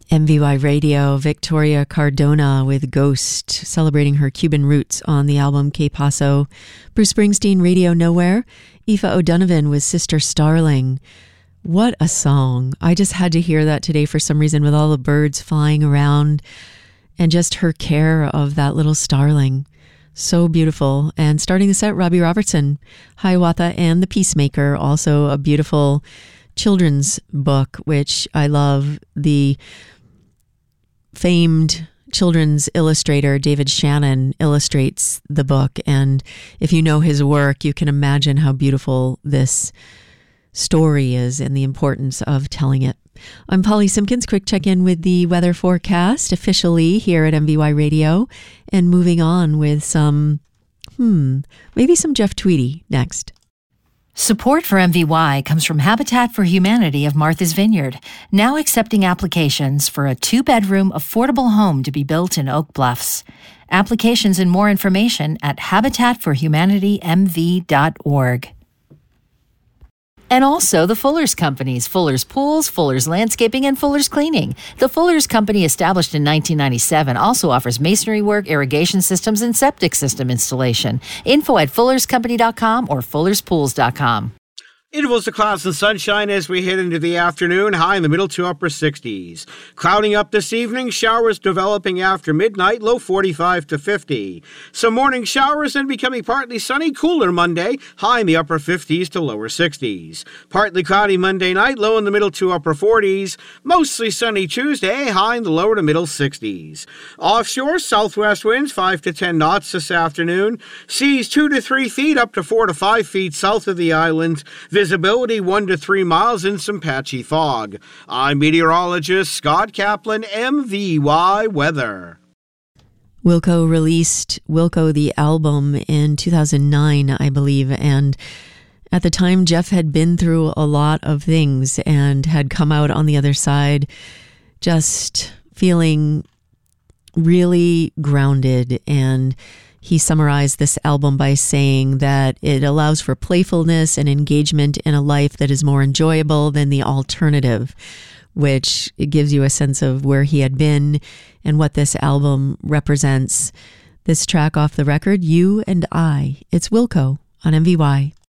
MVY Radio, Victoria Cardona with Ghost, celebrating her Cuban roots on the album Que Paso. Bruce Springsteen, Radio Nowhere. Aoife O'Donovan with Sister Starling. What a song. I just had to hear that today for some reason, with all the birds flying around and just her care of that little starling. So beautiful. And starting the set, Robbie Robertson, Hiawatha and the Peacemaker, also a beautiful children's book, which I love. The famed children's illustrator David Shannon illustrates the book, and if you know his work, you can imagine how beautiful this story is and the importance of telling it. I'm Polly Simpkins. Quick check-in with the weather forecast officially here at MVY Radio, and moving on with some maybe some Jeff Tweedy next. Support for MVY comes from Habitat for Humanity of Martha's Vineyard, now accepting applications for a 2-bedroom affordable home to be built in Oak Bluffs. Applications and more information at habitatforhumanitymv.org. And also the Fuller's Companies, Fuller's Pools, Fuller's Landscaping, and Fuller's Cleaning. The Fuller's Company, established in 1997, also offers masonry work, irrigation systems, and septic system installation. Info at fullerscompany.com or fullerspools.com. Intervals of clouds and sunshine as we head into the afternoon, high in the middle to upper 60s. Clouding up this evening, showers developing after midnight, low 45 to 50. Some morning showers, then becoming partly sunny, cooler Monday, high in the upper 50s to lower 60s. Partly cloudy Monday night, low in the middle to upper 40s. Mostly sunny Tuesday, high in the lower to middle 60s. Offshore, southwest winds 5 to 10 knots this afternoon. Seas 2 to 3 feet up to 4 to 5 feet south of the island. Visibility 1 to 3 miles in some patchy fog. I'm meteorologist Scott Kaplan, MVY Weather. Wilco released Wilco the album in 2009, I believe, and at the time Jeff had been through a lot of things and had come out on the other side just feeling really grounded, and he summarized this album by saying that it allows for playfulness and engagement in a life that is more enjoyable than the alternative, which it gives you a sense of where he had been and what this album represents. This track off the record, You and I. It's Wilco on MVY.